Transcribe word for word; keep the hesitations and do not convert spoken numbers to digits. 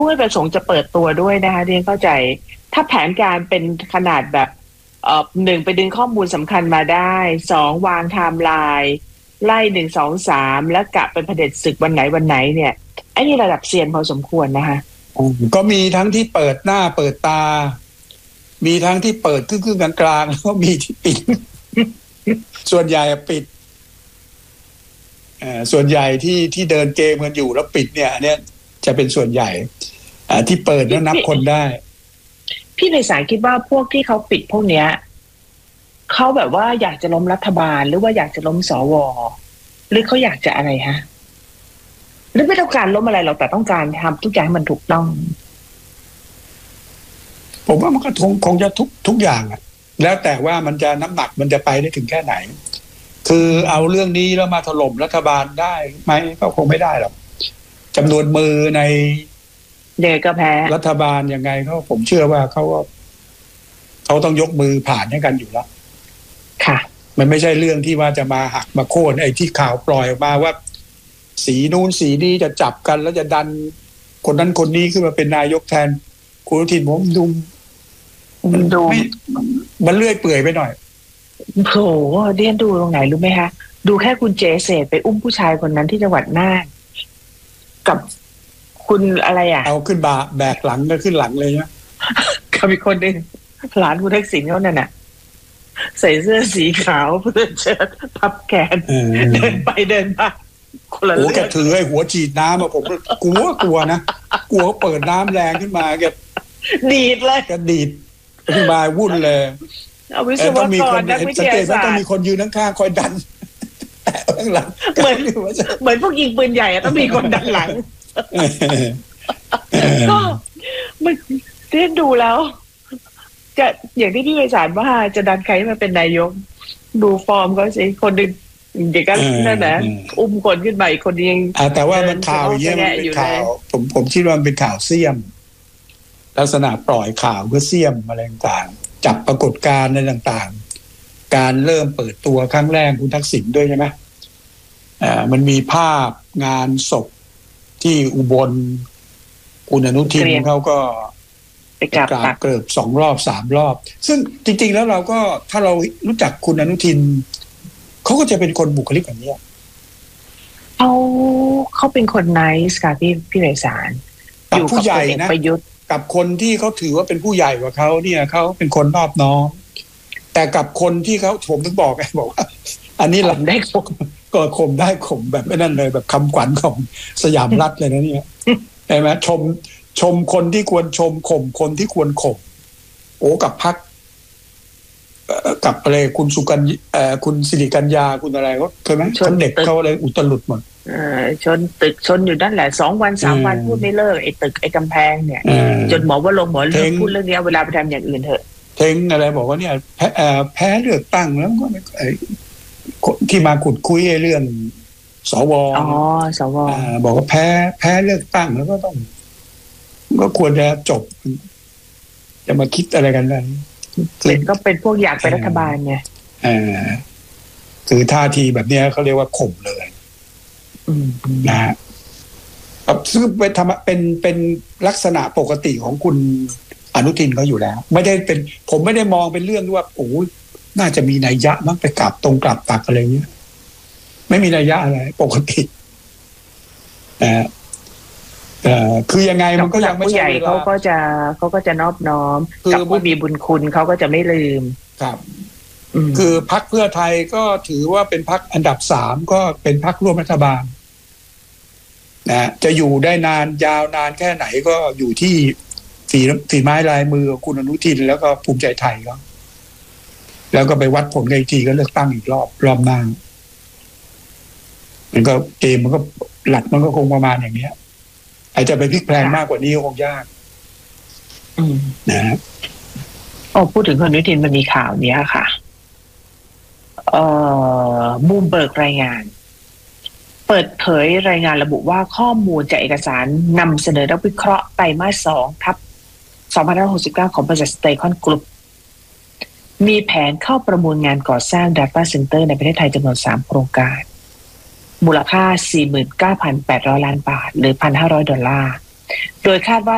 ผู้ประสงค์จะเปิดตัวด้วยนะคะเรียนเข้าใจถ้าแผนการเป็นขนาดแบบเอ่อหนึ่งไปดึงข้อมูลสำคัญมาได้สองวางไทม์ไลน์ไล่หนึ่งสองสามแล้วกะเป็นเผด็จศึกวันไหนวันไหนเนี่ยไอ้นี่ระดับเซียนพอสมควรนะคะก็มีทั้งที่เปิดหน้าเปิดตามีทั้งที่เปิดครึ่งๆกลางๆแล้วก็มีที่ปิด ส่วนใหญ่ปิดส่วนใหญ่ที่ที่เดินเกมกันอยู่แล้วปิดเนี่ยอันเนี้ยจะเป็นส่วนใหญ่ที่เปิดแล้วนับคนได้พี่ในสายคิดว่าพวกที่เขาปิดพวกเนี้ยเขาแบบว่าอยากจะล้มรัฐบาลหรือว่าอยากจะล้มสวหรือเขาอยากจะอะไรฮะหรือไม่ต้องการล้มอะไรหรอกแต่ต้องการทำทุกอย่างให้มันถูกต้องผมว่ามันก็คงคงจะทุกทุกอย่างอ่ะแล้วแต่ว่ามันจะน้ำหนักมันจะไปได้ถึงแค่ไหนคือเอาเรื่องนี้แล้วมาถล่มรัฐบาลได้ไหมก็คงไม่ได้หรอกจำนวนมือในเด็กก็แพ้รัฐบาลยังไงเขาผมเชื่อว่าเขาก็เขาต้องยกมือผ่านให้กันอยู่แล้วค่ะมันไม่ใช่เรื่องที่ว่าจะมาหักมาโค่นไอ้ที่ข่าวปล่อยออกมาว่าสีนู้นสีนี้จะจับกันแล้วจะดันคนนั้นคนนี้ขึ้นมาเป็นนายกแทนคุณอนุทินผมดูมันดูมันเลื่อยเปื่อยไปหน่อยโหเดียนดูตรงไหนรู้ไหมคะดูแค่คุณเจเสดไปอุ้มผู้ชายคนนั้นที่จังหวัดน่านกับคุณอะไรอ่ะเอาขึ้นบ่าแบกหลังก็ขึ้นหลังเลยนะกับอีกคนหนึ่งหลานคุณทักษิณเขาเนี่ยน่ะใส่เสื้อสีขาวเพื่อเชิ้ตพับแขนเดินไปเดินมาคนละเรื่องโอ้แกถือไอ้หัวฉีดน้ำมาผมกลัวกลัวนะกลัวเปิดน้ำแรงขึ้นมาแกดีดเลยแกดีดขึ้นมาวุ่นเลยเอาวิศวกรนักวิทยาศาสตร์ต้องมีคนยืนข้างๆคอยดันข้างหลังเหมือนเหมือนพวกยิงปืนใหญ่ต้องมีคนดันหลังก็มันเรียนดูแล้วจะอย่างที่พี่ไพศาลว่าจะดันใครมาเป็นนายกดูฟอร์มก็สิคนหนึ่งเด็กก็นั่นแหละอุ้มคนขึ้นมาอีกคนยังแต่ว่ามันข่าวเยอะมันเป็นข่าวผมผมคิดว่ามันเป็นข่าวเสี่ยมลักษณะปล่อยข่าวเพื่อเสี่ยมอะไรต่างๆจับปรากฏการณ์อะไรต่างๆการเริ่มเปิดตัวครั้งแรกคุณทักษิณด้วยใช่ไหมอ่ามันมีภาพงานศพที่อุบลคุณอนุทินเขาก็ไปกราบตักเกือบสองรอบสามรอบซึ่งจริงๆแล้วเราก็ถ้าเรารู้จักคุณอนุทินเขาก็จะเป็นคนบุคลิกแบบนี้เขาเขาเป็นคนไนซ์ค่ะพี่พี่ไพศาลอยู่กับผู้ใหญ่นะกับคนที่เขาถือว่าเป็นผู้ใหญ่กว่าเขาเนี่ยเขาเป็นคนนอบน้อมแต่กับคนที่เขาผมถึงบอกไงบอกว่าอันนี้หลังได้ข่มก็ข่มได้ข่มแบบไม่นั่นเลยแบบคำขวัญของสยามรัฐเลยนะเนี่ยใช่ไหมชมชมคนที่ควรชมข่มคนที่ควรข่มโอ้กับพรรคกับอะไรคุณสุกัญเอ่อคุณสิริกัญญาคุณอะไรก็เคยไหมชนเด็กเขาอะไรอุตลุดหมดเออชนตึกชนอยู่นั่นแหละสองวันสามวันพูดไม่เลิกไอ้ตึกไอ้กำแพงเนี่ยจนหมอว่าลงหมอเลิกพูดเรื่องนี้เวลาไปทำอย่างอื่นเถอะเทงอะไรบอกว่าเนี่ยแพ้แพ้เลือกตั้งแล้วก็ที่มาขุดคุยเรื่องสวอ๋อสวบอกว่าแพ้แพ้เลือกตั้งแล้วก็ต้องก็ควรจะจบจะมาคิดอะไรกันนั้นเป็นก็เป็นพวกอยากเป็นรัฐบาลไงอ่าคือท่าทีแบบนี้เขาเรียกว่าข่มเลยนะฮะซึ่งเป็นธรรมเป็นเป็นลักษณะปกติของคุณอนุทินเขาอยู่แล้วไม่ได้เป็นผมไม่ได้มองเป็นเรื่องว่าโอ้น่าจะมีนัยยะมั้งไปกลับตรงกลับตักอะไรเงี้ยไม่มีนัยยะอะไรปกตินะเอ่อคือยังไงมันก็ยังไม่ใช่เขาก็จะเขาก็จะนอบน้อมกับผู้มีบุญคุณเขาก็จะไม่ลืมครับคือพรรคเพื่อไทยก็ถือว่าเป็นพรรคอันดับสามก็เป็นพรรคร่วมรัฐบาลนะจะอยู่ได้นานยาวนานแค่ไหนก็อยู่ที่ฝีฝีไม้ลายมือของคุณอนุทินแล้วก็ภูมิใจไทยก็แล้วก็ไปวัดผลกันอีกทีก็เลือกตั้งอีกรอบรอบหน้ามันก็เกมมันก็หลักมันก็คงประมาณอย่างเนี้ยอาจจะไปพลิกแพลงมากกว่านี้คงยากนะโอ้พูดถึงคุณอนุทินมันมีข่าวเนี้ยค่ะเอ่อบูมเบิร์กรายงานเปิดเผยรายงานระบุว่าข้อมูลจากเอกสารนำเสนอนักวิเคราะห์ไตรมาสสองทับสองพันห้าร้อยหกสิบเก้าของบริษัทสเตคอนกรุ๊ปมีแผนเข้าประมูลงานก่อสร้าง Data Center ในประเทศไทยจำนวนสามโครงการมูลค่า สี่หมื่นเก้าพันแปดร้อย ล้านบาทหรือ หนึ่งพันห้าร้อย ดอลลาร์โดยคาดว่า